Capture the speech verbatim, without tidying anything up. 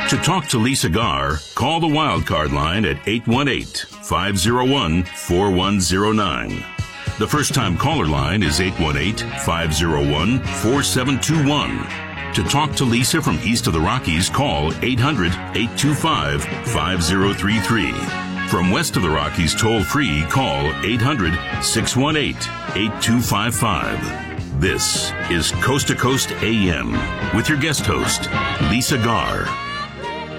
To talk to Lisa Garr, call the Wildcard line at eight one eight, five oh one, four one oh nine. The first-time caller line is eight one eight, five oh one, four seven two one. To talk to Lisa from east of the Rockies, call eight hundred, eight two five, five oh three three. From west of the Rockies, toll-free, call eight hundred, six one eight, eight two five five. This is Coast to Coast A M with your guest host, Lisa Garr.